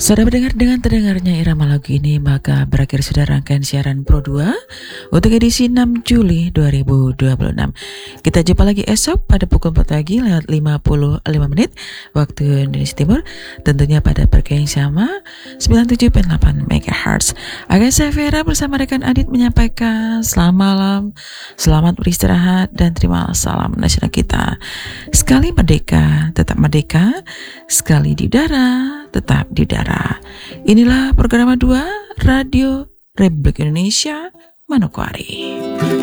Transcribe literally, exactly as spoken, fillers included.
Saudara mendengar dengan terdengarnya irama lagu ini, maka berakhir sudah rangkaian siaran Pro dua untuk edisi enam Juli dua ribu dua puluh enam. Kita jumpa lagi esok pada pukul empat pagi lewat lima puluh lima menit waktu Indonesia Timur, tentunya pada perkara yang sama sembilan puluh tujuh koma delapan megahertz. Akan saya Vera bersama rekan Adit menyampaikan selamat malam, selamat beristirahat, dan terima salam nasional kita. Sekali merdeka, tetap merdeka. Sekali di udara, tetap di udara. Inilah program dua Radio Republik Indonesia Manokwari.